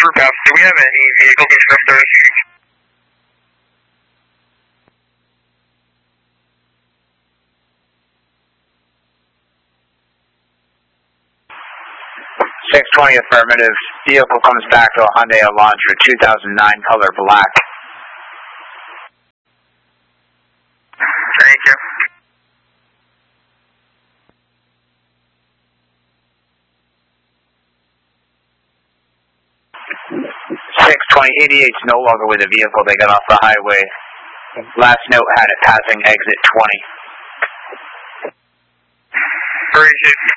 Troop House, do we have any vehicle constructors? Affirmative. Vehicle comes back to a Hyundai Elantra 2009 color black. Thank you. 62088 is no longer with the vehicle. They got off the highway. Last note had it passing exit 20. Appreciate it.